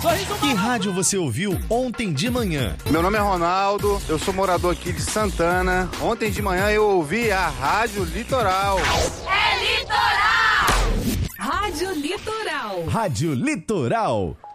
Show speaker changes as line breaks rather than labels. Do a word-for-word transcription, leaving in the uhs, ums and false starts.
Sorriso
Que rádio você ouviu ontem de manhã?
Meu nome é Ronaldo, eu sou morador aqui de Santana. Ontem de manhã eu ouvi a Rádio Litoral.
É Litoral!
Rádio Litoral.
Rádio Litoral.